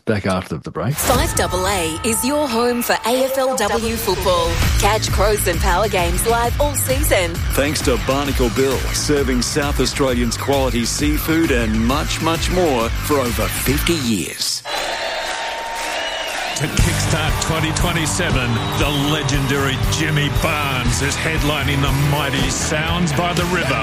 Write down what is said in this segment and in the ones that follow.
Back after the break. 5AA is your home for AFLW football. Catch Crows and Power games live all season. Thanks to Barnacle Bill, serving South Australians quality seafood and much, much more for over 50 years. To kickstart 2027, the legendary Jimmy Barnes is headlining the mighty Sounds by the River,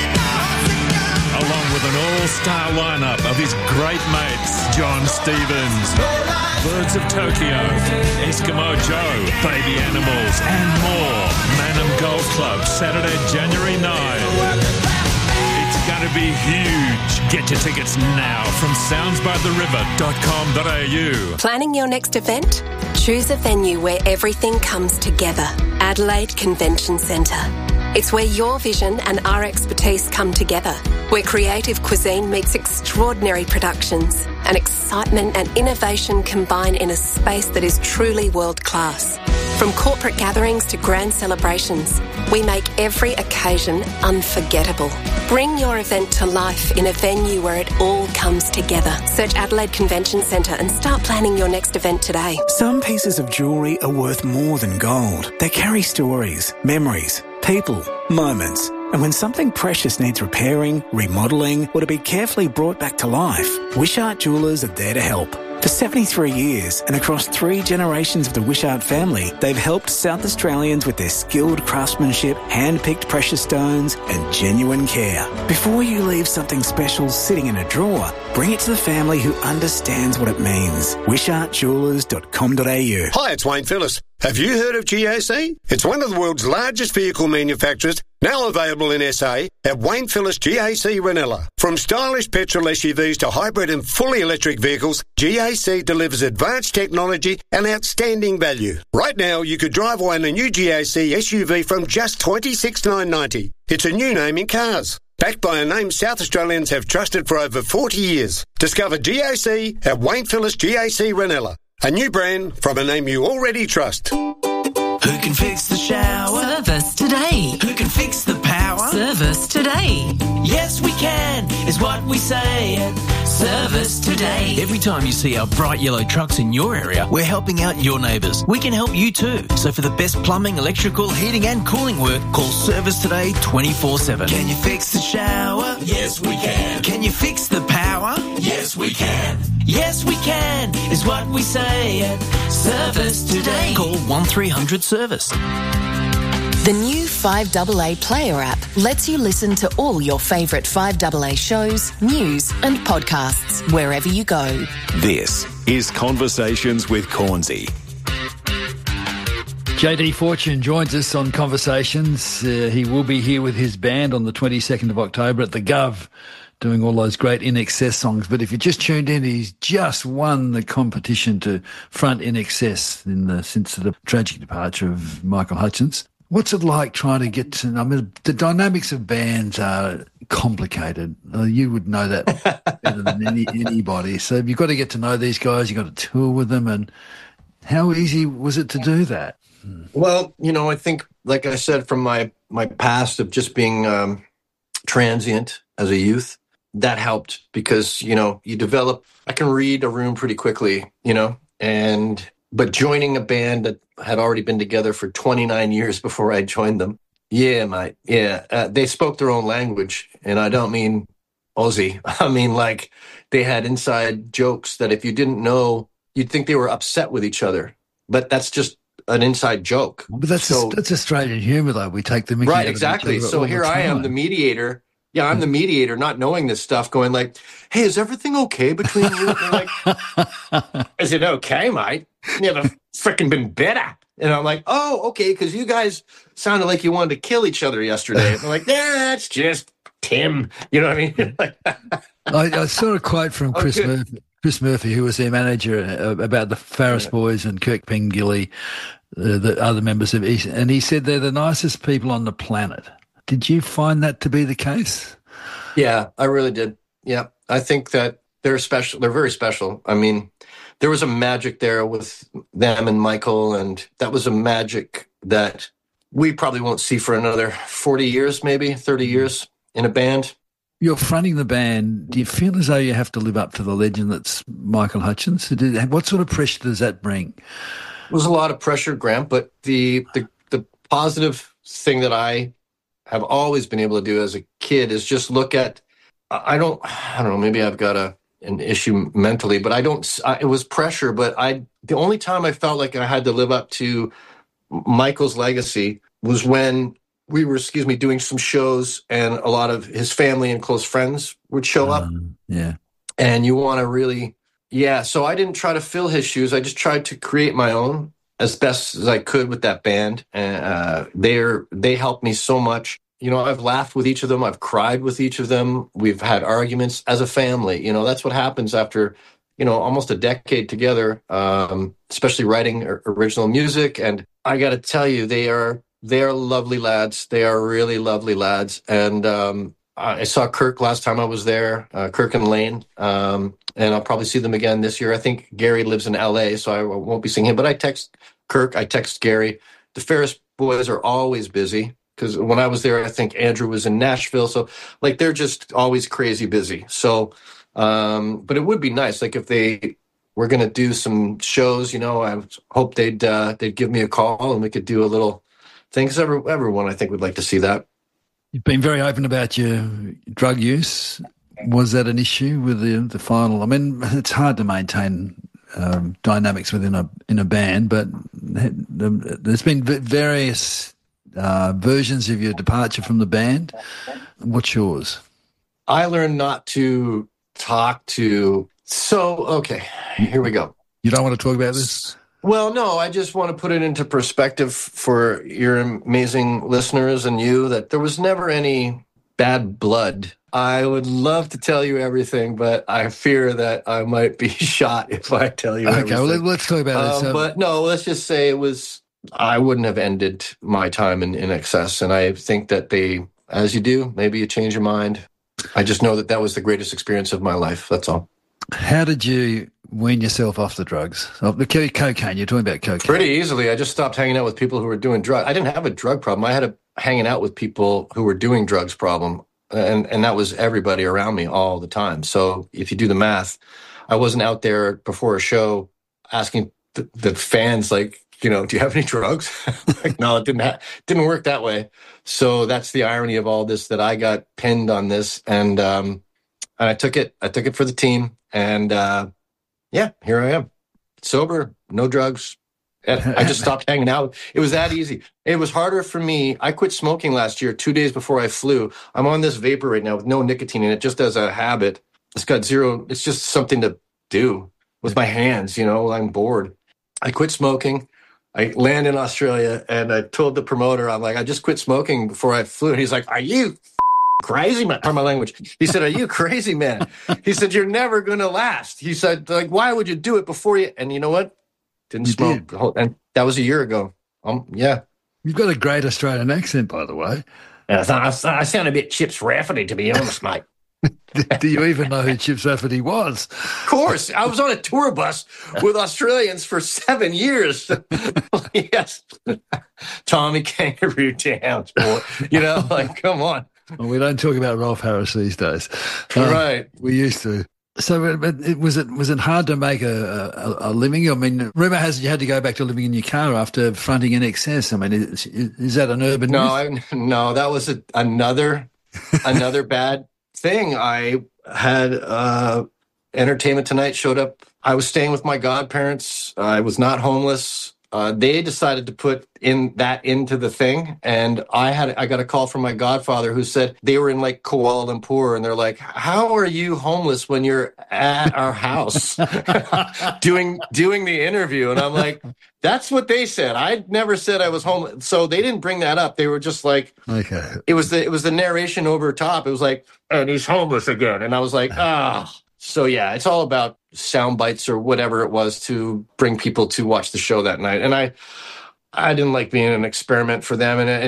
along with an all-star lineup of his great mates, John Stevens, Birds of Tokyo, Eskimo Joe, Baby Animals, and more. Manham Golf Club, Saturday, January 9. It's going to be huge. Get your tickets now from soundsbytheriver.com.au. Planning your next event? Choose a venue where everything comes together. Adelaide Convention Centre. It's where your vision and our expertise come together, where creative cuisine meets extraordinary productions and excitement and innovation combine in a space that is truly world-class. From corporate gatherings to grand celebrations, we make every occasion unforgettable. Bring your event to life in a venue where it all comes together. Search Adelaide Convention Centre and start planning your next event today. Some pieces of jewellery are worth more than gold. They carry stories, memories, people, moments. And when something precious needs repairing, remodelling, or to be carefully brought back to life, Wishart Jewellers are there to help. For 73 years and across 3 generations of the Wishart family, they've helped South Australians with their skilled craftsmanship, hand-picked precious stones and genuine care. Before you leave something special sitting in a drawer, bring it to the family who understands what it means. WishartJewellers.com.au. Hi, it's Wayne Phillips. Have you heard of GAC? It's one of the world's largest vehicle manufacturers, now available in SA at Wayne Phillips GAC Ranella. From stylish petrol SUVs to hybrid and fully electric vehicles, GAC delivers advanced technology and outstanding value. Right now, you could drive away in a new GAC SUV from just $26,990. It's a new name in cars. Backed by a name South Australians have trusted for over 40 years. Discover GAC at Wayne Phillips GAC Ranella. A new brand from a name you already trust. Who can fix the shower? Service today. Who can fix the power? Service today. Yes, we can, is what we say at Service Today. Every time you see our bright yellow trucks in your area, we're helping out your neighbours. We can help you too. So for the best plumbing, electrical, heating and cooling work, call Service Today 24/7. Can you fix the shower? Yes, we can. Can you fix the power? Yes, we can. Yes, we can, is what we say at Service Today. Call 1300 Service. The new 5AA Player app lets you listen to all your favourite 5AA shows, news and podcasts wherever you go. This is Conversations with Cornsey. JD Fortune joins us on Conversations. He will be here with his band on the 22nd of October at the Gov, doing all those great In Excess songs. But if you just tuned in, he's just won the competition to front In Excess since the tragic departure of Michael Hutchence. What's it like trying to get to... I mean, the dynamics of bands are complicated. You would know that better than anybody. So you've got to get to know these guys. You've got to tour with them. And how easy was it to do that? Well, I think, like I said, from my past of just being transient as a youth, that helped because, you develop... I can read a room pretty quickly, but joining a band that had already been together for 29 years before I joined them, mate, they spoke their own language, and I don't mean Aussie. I mean, like, they had inside jokes that if you didn't know, you'd think they were upset with each other, but that's just an inside joke. But that's Australian humour, though. We take the mickey right, exactly. So here I am, the mediator. Yeah, I'm the mediator, not knowing this stuff, going like, hey, is everything okay between you? And like, is it okay, mate? Never freaking been better. And I'm like, oh, okay, because you guys sounded like you wanted to kill each other yesterday. And I'm like, that's just Tim. You know what I mean? I saw a quote from Chris Murphy, who was their manager, about the Farris Boys and Kirk Pengilly, the other members of East, and he said they're the nicest people on the planet. Did you find that to be the case? Yeah, I really did. Yeah, I think that they're special. They're very special. I mean, there was a magic there with them and Michael, and that was a magic that we probably won't see for another 40 years, maybe 30 years in a band. You're fronting the band. Do you feel as though you have to live up to the legend that's Michael Hutchence? What sort of pressure does that bring? It was a lot of pressure, Grant, but the positive thing that I have always been able to do as a kid is just look at, I don't know, maybe I've got an issue mentally, but it was pressure, but the only time I felt like I had to live up to Michael's legacy was when we were, doing some shows and a lot of his family and close friends would show up. Yeah. And you want to really, so I didn't try to fill his shoes. I just tried to create my own as best as I could with that band. And they helped me so much. You know, I've laughed with each of them. I've cried with each of them. We've had arguments as a family. You know, that's what happens after, almost a decade together, especially writing original music. And I got to tell you, they are lovely lads. They are really lovely lads. And I saw Kirk last time I was there, Kirk and Lane. And I'll probably see them again this year. I think Gary lives in LA, so I won't be seeing him. But I text Kirk, I text Gary. The Ferris boys are always busy because when I was there, I think Andrew was in Nashville. So, they're just always crazy busy. So, but it would be nice, if they were going to do some shows, I hope they'd give me a call and we could do a little thing, because everyone, I think, would like to see that. You've been very open about your drug use. Was that an issue with the final? I mean, it's hard to maintain dynamics within a band, but there's been various versions of your departure from the band. What's yours? I learned not to talk to... So, okay, here we go. You don't want to talk about this? Well, no, I just want to put it into perspective for your amazing listeners and you that there was never any bad blood. I would love to tell you everything, but I fear that I might be shot if I tell you everything. Okay, well, let's talk about it. But no, let's just say I wouldn't have ended my time in excess. And I think that they, as you do, maybe you change your mind. I just know that was the greatest experience of my life. That's all. How did you wean yourself off the drugs? The cocaine, you're talking about cocaine. Pretty easily. I just stopped hanging out with people who were doing drugs. I didn't have a drug problem. I had a hanging out with people who were doing drugs problem. And that was everybody around me all the time. So if you do the math, I wasn't out there before a show asking the fans, do you have any drugs? No, it didn't work that way. So that's the irony of all this, that I got pinned on this. And I took it for the team. And here I am, sober, no drugs. And I just stopped hanging out. It was that easy. It was harder for me. I quit smoking last year, 2 days before I flew. I'm on this vapor right now with no nicotine in it, just as a habit. It's got zero. It's just something to do with my hands. I'm bored. I quit smoking. I land in Australia and I told the promoter, I'm like, I just quit smoking before I flew. And he's like, are you crazy, man? Pardon my language. He said, are you crazy, man? He said, you're never going to last. He said, why would you do it before you? And you know what? Didn't smoke. And that was a year ago. Yeah. You've got a great Australian accent, by the way. I sound a bit Chips Rafferty, to be honest, mate. Do you even know who Chips Rafferty was? Of course. I was on a tour bus with Australians for 7 years. Yes. Tommy Kangaroo Towns, boy. Come on. Well, we don't talk about Rolf Harris these days. Right. We used to. So was it hard to make a living? I mean, rumour has it you had to go back to living in your car after fronting INXS. I mean, is that an urban myth? No, that was another bad thing. I had Entertainment Tonight showed up. I was staying with my godparents. I was not homeless. They decided to put into the thing, and I got a call from my godfather who said they were in Kuala Lumpur, and they're like, "How are you homeless when you're at our house doing the interview?" And I'm like, "That's what they said. I never said I was homeless." So they didn't bring that up. They were just like, "Okay." It was the narration over top. It was like, "And he's homeless again," and I was like, "Ah." So yeah, it's all about sound bites or whatever it was to bring people to watch the show that night. And I didn't like being an experiment for them. And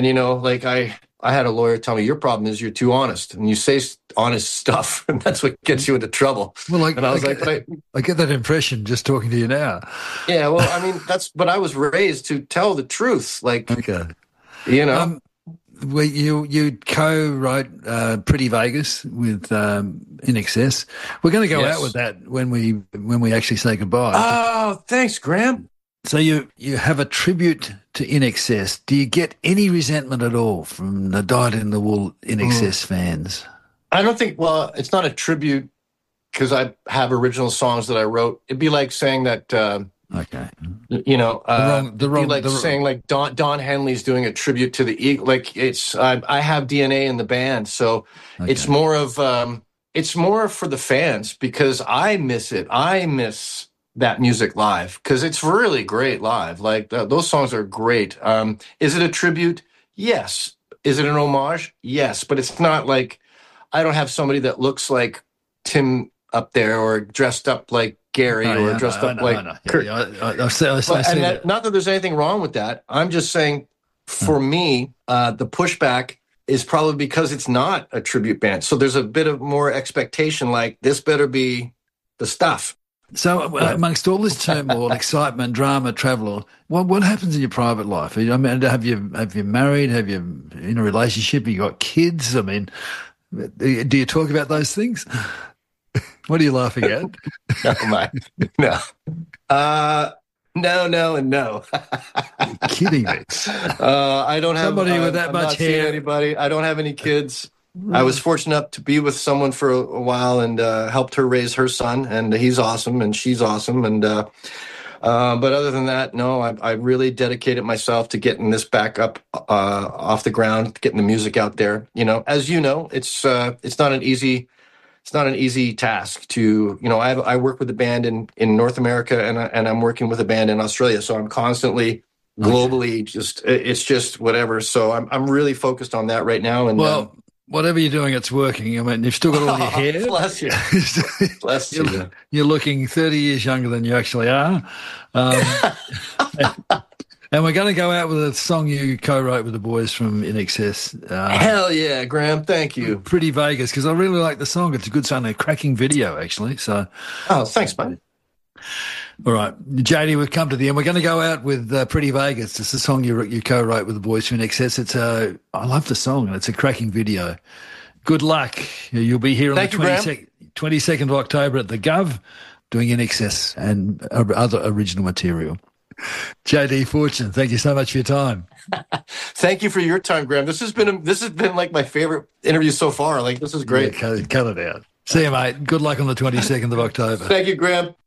I had a lawyer tell me, your problem is you're too honest and you say honest stuff, and that's what gets you into trouble. Well, and I was I get that impression just talking to you now. Yeah, well, I mean, but I was raised to tell the truth. Okay. Well, you co-wrote Pretty Vegas with In Excess. We're going to go out with that when we actually say goodbye. Oh, thanks, Graham. So you have a tribute to In Excess. Do you get any resentment at all from the dyed-in-the-wool In Excess fans? I don't think. Well, it's not a tribute because I have original songs that I wrote. It'd be like saying that. Okay. You know, saying like Don Henley's doing a tribute to the Eagles. Like I have DNA in the band, so it's more of it's more for the fans because I miss it. I miss that music live because it's really great live. Like those songs are great. Is it a tribute? Yes. Is it an homage? Yes. But it's not like I don't have somebody that looks like Tim up there or dressed up like Gary or dressed up like Kurt. Not that there's anything wrong with that. I'm just saying for me, the pushback is probably because it's not a tribute band. So there's a bit of more expectation like this better be the stuff. So amongst all this turmoil, excitement, drama, travel, what happens in your private life? I mean, have you married? Have you in a relationship? You got kids? I mean, do you talk about those things? What are you laughing at? No. No, and no. You're kidding me. I don't have somebody with that much hair. Anybody. I don't have any kids. I was fortunate enough to be with someone for a while and helped her raise her son, and he's awesome, and she's awesome, and but other than that, no. I really dedicated myself to getting this back up off the ground, getting the music out there. You know, as you know, it's not an easy. It's not an easy task to, you know, I work with a band in North America and I'm working with a band in Australia. So I'm constantly globally it's just whatever. So I'm really focused on that right now. And whatever you're doing, it's working. I mean, you've still got all your hair. Bless you. Bless you. You're looking 30 years younger than you actually are. And we're going to go out with a song you co-wrote with the boys from In Excess. Hell yeah, Graham. Thank you. Pretty Vegas, because I really like the song. It's a good song, a cracking video, actually. So, thanks, buddy. All right. JD, we've come to the end. We're going to go out with Pretty Vegas. It's a song you co-wrote with the boys from In Excess. I love the song, and it's a cracking video. Good luck. You'll be here on the 22nd of October at the Gov doing In Excess and other original material. JD Fortune, thank you so much for your time. Thank you for your time, Graham. This has been like my favorite interview so far. Like, this is great. Yeah, cut it out. See you, mate. Good luck on the 22nd of October. Thank you, Graham.